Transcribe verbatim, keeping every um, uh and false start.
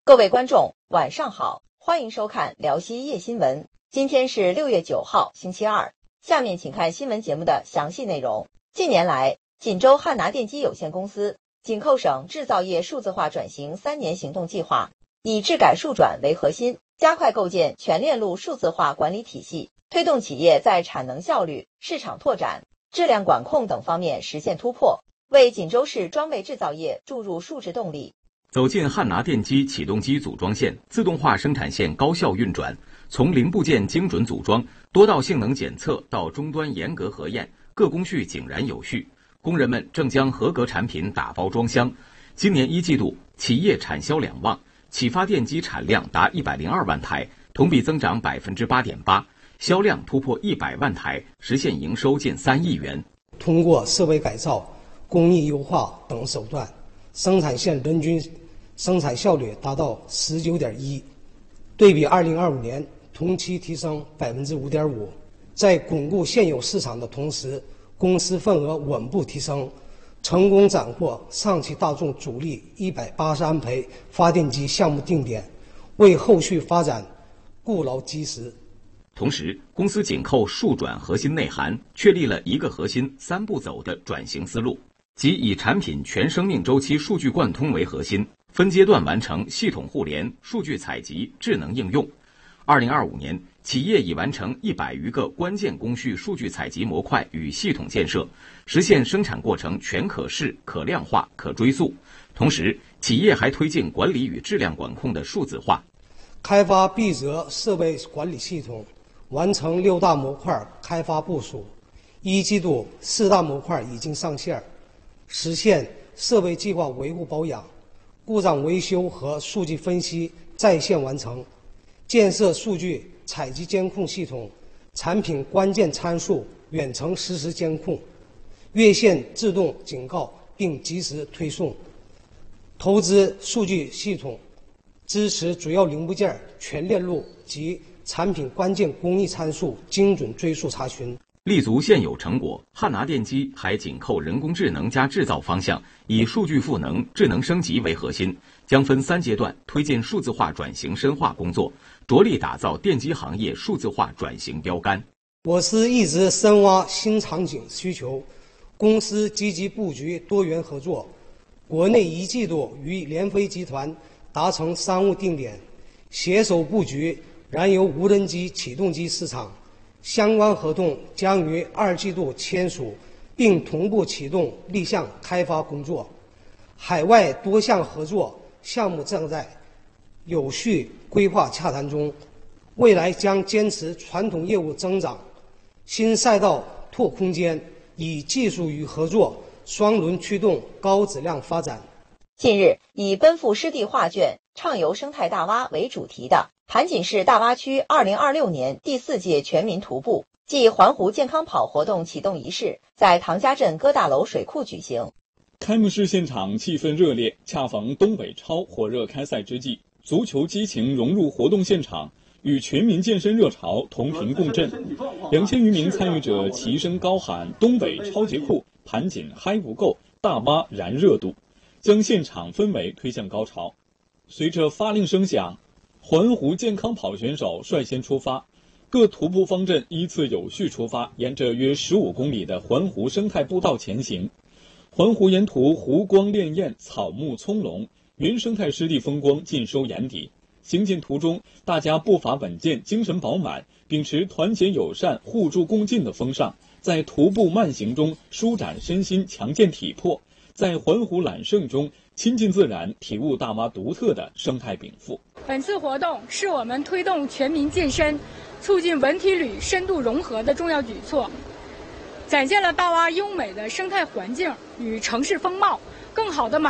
各位观众，晚上好，欢迎收看辽西夜新闻。今天是六月九号，星期二。下面请看新闻节目的详细内容。近年来，锦州汉拿电机有限公司紧扣省制造业数字化转型三年行动计划，以质改数转为核心，加快构建全链路数字化管理体系，推动企业在产能效率、市场拓展、质量管控等方面实现突破，为锦州市装备制造业注入数值动力。 走进汉拿电机启动机组装线，自动化生产线高效运转，从零部件精准组装、多道性能检测到终端严格核验，各工序井然有序。工人们正将合格产品打包装箱。今年一季度，企业产销两旺，启发电机产量达一百零二万台，同比增长百分之八点八，销量突破一百万台，实现营收近三亿元。 通过设备改造、工艺优化等手段，生产线人均生产效率达到 十九点一， 对比二零二五年同期提升 百分之五点五。 在巩固现有市场的同时，公司份额稳步提升，成功斩获上汽大众主力一百八十安培发电机项目定点，为后续发展固牢基石。 同时，公司紧扣数转核心内涵，确立了一个核心三步走的转型思路，即以产品全生命周期数据贯通为核心，分阶段完成系统互联、数据采集、智能应用。二零二五年，企业已完成一百余个关键工序数据采集模块与系统建设，实现生产过程全可视、可量化、可追溯。同时，企业还推进管理与质量管控的数字化， 开发必责设备管理系统，完成六大模块开发部署。一季度四大模块已经上线，实现设备计划维护保养、故障维修和数据分析在线完成，建设数据采集监控系统，产品关键参数远程实时监控，月线自动警告并及时推送，投资数据系统，支持主要零部件全链路及产品关键工艺参数精准追溯查询。 立足现有成果，汉拿电机还紧扣人工智能加制造方向，以数据赋能、智能升级为核心，将分三阶段推进数字化转型深化工作，着力打造电机行业数字化转型标杆。 我司一直深挖新场景需求，公司积极布局多元合作。国内一季度与联飞集团达成商务定点，携手布局燃油无人机启动机市场。相关合同将于二季度签署，并同步启动立项开发工作。海外多项合作项目正在有序规划洽谈中，未来将坚持传统业务增长，新赛道拓空间，以技术与合作双轮驱动高质量发展。 近日，以奔赴湿地画卷、畅游生态大洼为主题的盘锦市大洼区二零二六年第四届全民徒步暨环湖健康跑活动启动仪式在唐家镇歌大楼水库举行。 开幕式现场气氛热烈，恰逢东北超火热开赛之际，足球激情融入活动现场，与全民健身热潮同频共振。两千余名参与者齐声高喊“东北超节库，盘锦嗨不够，大洼燃热度”，将现场氛围推向高潮。随着发令声响，环湖健康跑选手率先出发，各徒步方阵依次有序出发，沿着约十五公里的环湖生态步道前行。环湖沿途湖光潋滟，草木葱茏，原生态湿地风光尽收眼底。行进途中，大家步伐稳健，精神饱满，秉持团结友善、互助共进的风尚，在徒步慢行中舒展身心，强健体魄，在环湖揽胜中亲近自然，体悟大洼独特的生态禀赋。 本次活动是我们推动全民健身、促进文体旅深度融合的重要举措，展现了大洼优美的生态环境与城市风貌，更好地满